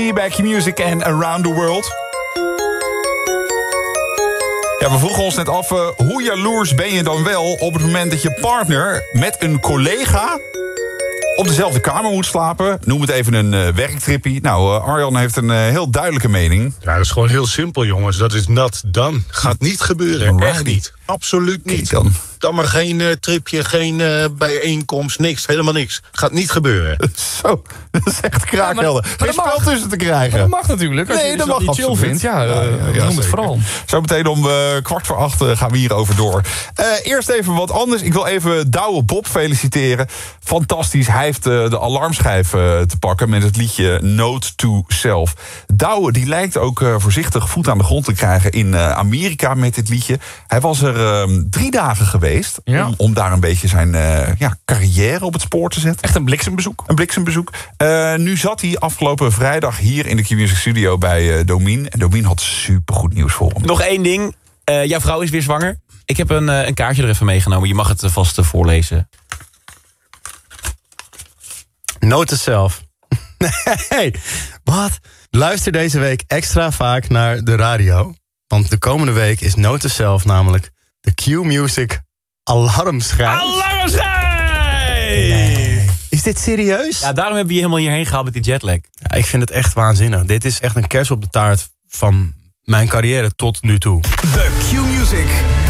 Hier bij Q-Music en Around the World. Ja, we vroegen ons net af, hoe jaloers ben je dan wel op het moment dat je partner met een collega op dezelfde kamer moet slapen? Noem het even een werktrippie. Nou, Arjan heeft een heel duidelijke mening. Ja, dat is gewoon heel simpel, jongens. Dat is nat dan. Gaat niet gebeuren. Right. Echt niet. Absoluut niet. Kijk dan. Dan maar geen tripje, geen bijeenkomst, niks. Helemaal niks. Gaat niet gebeuren. Zo, dat is echt kraakhelder. maar Geen dat mag. spel tussen te krijgen. Dat mag natuurlijk. Als je dat mag niet chill absoluut. vindt, ja, noem zeker. het vooral. Zo meteen om 7:15 gaan we hierover door. Eerst even wat anders. Ik wil even Douwe Bob feliciteren. Fantastisch. Hij heeft de alarmschijf te pakken met het liedje Note to Self. Douwe die lijkt ook voorzichtig voet aan de grond te krijgen in Amerika met dit liedje. Hij was er 3 dagen geweest om daar een beetje zijn carrière op het spoor te zetten. Echt een bliksembezoek. Een bliksembezoek. Nu zat hij afgelopen vrijdag hier in de Q-Music Studio bij Domien. En Domien had supergoed nieuws voor hem. Nog 1 ding. Jouw vrouw is weer zwanger. Ik heb een kaartje er even meegenomen. Je mag het vast voorlezen. Note to self. Nee, wat? Luister deze week extra vaak naar de radio. Want de komende week is Note to self namelijk de Q-Music alarmschijf. Alarmschijf! Nee. Is dit serieus? Ja, daarom hebben we je helemaal hierheen gehaald met die jetlag. Ja, ik vind het echt waanzinnig. Dit is echt een kers op de taart van mijn carrière tot nu toe. De Q-Music